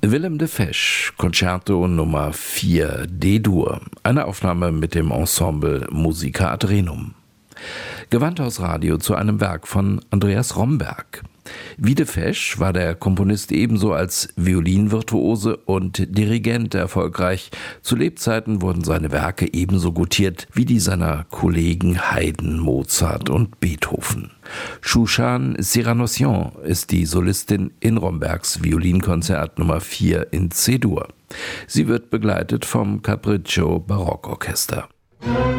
Willem de Fesch, Concerto Nummer 4 D-Dur, eine Aufnahme mit dem Ensemble Musica Adrenum. Gewandhausradio zu einem Werk von Andreas Romberg. Wie de Fesch war der Komponist ebenso als Violinvirtuose und Dirigent erfolgreich. Zu Lebzeiten wurden seine Werke ebenso gutiert wie die seiner Kollegen Haydn, Mozart und Beethoven. Shushan Siranossian ist die Solistin in Rombergs Violinkonzert Nummer 4 in C-Dur. Sie wird begleitet vom Capriccio Barockorchester.